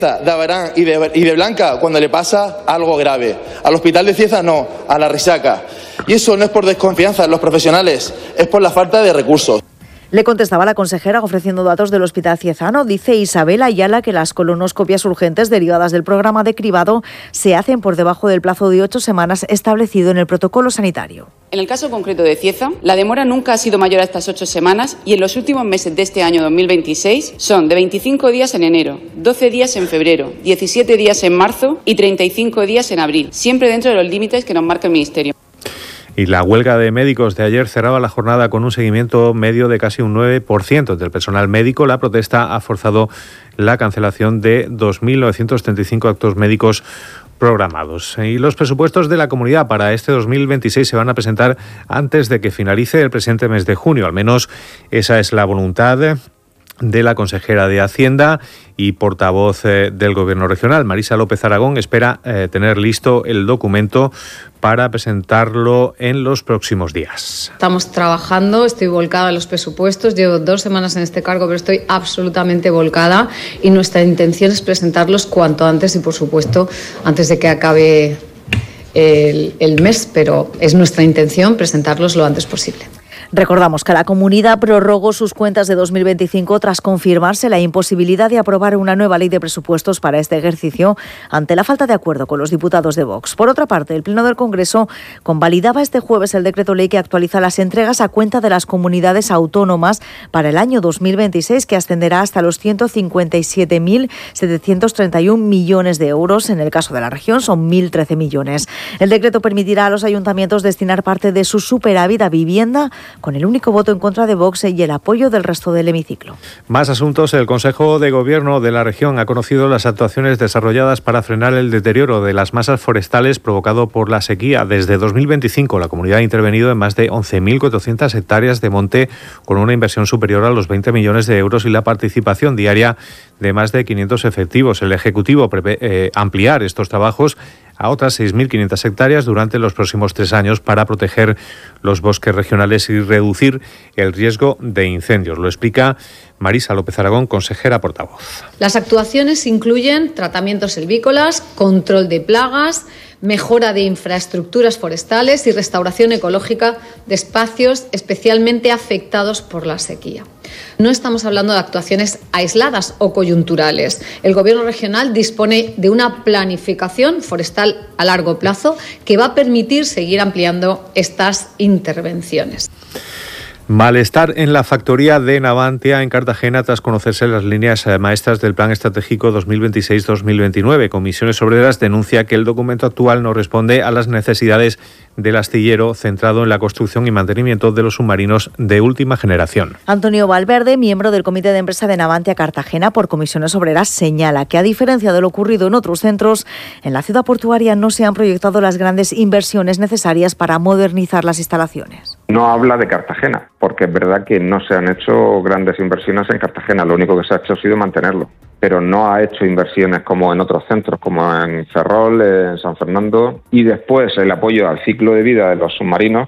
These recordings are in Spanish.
de Abarán y de Blanca cuando le pasa algo grave. Al hospital de Cieza no, a La Risaca. Y eso no es por desconfianza en los profesionales, es por la falta de recursos. Le contestaba la consejera ofreciendo datos del Hospital Ciezano. Dice Isabel Ayala que las colonoscopias urgentes derivadas del programa de cribado se hacen por debajo del plazo de 8 semanas establecido en el protocolo sanitario. En el caso concreto de Cieza, la demora nunca ha sido mayor a estas 8 semanas y en los últimos meses de este año 2026 son de 25 días en enero, 12 días en febrero, 17 días en marzo y 35 días en abril, siempre dentro de los límites que nos marca el Ministerio. Y la huelga de médicos de ayer cerraba la jornada con un seguimiento medio de casi un 9% del personal médico. La protesta ha forzado la cancelación de 2.935 actos médicos programados. Y los presupuestos de la comunidad para este 2026 se van a presentar antes de que finalice el presente mes de junio. Al menos esa es la voluntad de la consejera de Hacienda y portavoz del Gobierno regional. Marisa López Aragón espera tener listo el documento para presentarlo en los próximos días. Estamos trabajando, estoy volcada en los presupuestos, llevo 2 semanas en este cargo, pero estoy absolutamente volcada y nuestra intención es presentarlos cuanto antes y, por supuesto, antes de que acabe el mes, pero es nuestra intención presentarlos lo antes posible. Recordamos que la comunidad prorrogó sus cuentas de 2025 tras confirmarse la imposibilidad de aprobar una nueva ley de presupuestos para este ejercicio ante la falta de acuerdo con los diputados de Vox. Por otra parte, el Pleno del Congreso convalidaba este jueves el decreto ley que actualiza las entregas a cuenta de las comunidades autónomas para el año 2026, que ascenderá hasta los 157.731 millones de euros. En el caso de la región son 1.013 millones. El decreto permitirá a los ayuntamientos destinar parte de su superávit a vivienda, con el único voto en contra de Vox y el apoyo del resto del hemiciclo. Más asuntos. El Consejo de Gobierno de la región ha conocido las actuaciones desarrolladas para frenar el deterioro de las masas forestales provocado por la sequía. Desde 2025 la comunidad ha intervenido en más de 11.400 hectáreas de monte con una inversión superior a los 20 millones de euros y la participación diaria de más de 500 efectivos. El Ejecutivo prevé ampliar estos trabajos a otras 6.500 hectáreas durante los próximos 3 años para proteger los bosques regionales y reducir el riesgo de incendios. Lo explica Marisa López Aragón, consejera portavoz. Las actuaciones incluyen tratamientos silvícolas, control de plagas, mejora de infraestructuras forestales y restauración ecológica de espacios especialmente afectados por la sequía. No estamos hablando de actuaciones aisladas o coyunturales. El Gobierno regional dispone de una planificación forestal a largo plazo que va a permitir seguir ampliando estas intervenciones. Malestar en la factoría de Navantia en Cartagena tras conocerse las líneas maestras del Plan Estratégico 2026-2029. Comisiones Obreras denuncia que el documento actual no responde a las necesidades del astillero centrado en la construcción y mantenimiento de los submarinos de última generación. Antonio Valverde, miembro del Comité de Empresa de Navantia Cartagena por Comisiones Obreras, señala que a diferencia de lo ocurrido en otros centros, en la ciudad portuaria no se han proyectado las grandes inversiones necesarias para modernizar las instalaciones. No habla de Cartagena, porque es verdad que no se han hecho grandes inversiones en Cartagena, lo único que se ha hecho ha sido mantenerlo, pero no ha hecho inversiones como en otros centros, como en Ferrol, en San Fernando, y después el apoyo al ciclo de vida de los submarinos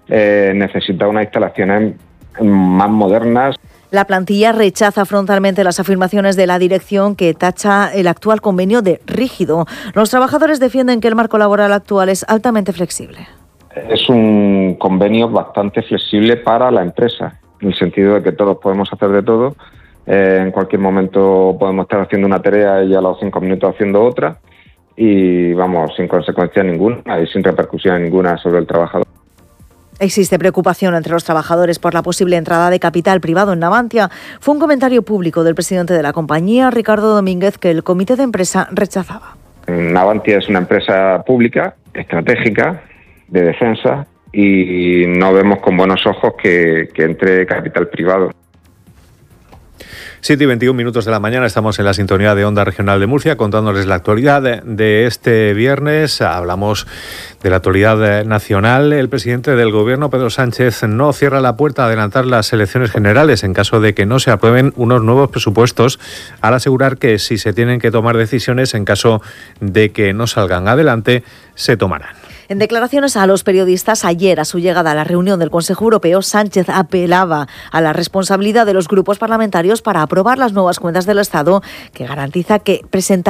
necesita unas instalaciones más modernas. La plantilla rechaza frontalmente las afirmaciones de la dirección que tacha el actual convenio de rígido. Los trabajadores defienden que el marco laboral actual es altamente flexible. Es un convenio bastante flexible para la empresa, en el sentido de que todos podemos hacer de todo. En cualquier momento podemos estar haciendo una tarea y a los 5 minutos haciendo otra y vamos, sin consecuencia ninguna y sin repercusión ninguna sobre el trabajador. Existe preocupación entre los trabajadores por la posible entrada de capital privado en Navantia. Fue un comentario público del presidente de la compañía, Ricardo Domínguez, que el comité de empresa rechazaba. Navantia es una empresa pública, estratégica, de defensa, y no vemos con buenos ojos que entre capital privado. 7:21 de la mañana, estamos en la sintonía de Onda Regional de Murcia contándoles la actualidad de este viernes. Hablamos de la actualidad nacional. El presidente del Gobierno, Pedro Sánchez, no cierra la puerta a adelantar las elecciones generales en caso de que no se aprueben unos nuevos presupuestos, al asegurar que si se tienen que tomar decisiones en caso de que no salgan adelante, se tomarán. En declaraciones a los periodistas ayer, a su llegada a la reunión del Consejo Europeo, Sánchez apelaba a la responsabilidad de los grupos parlamentarios para aprobar las nuevas cuentas del Estado, que garantiza que presentarán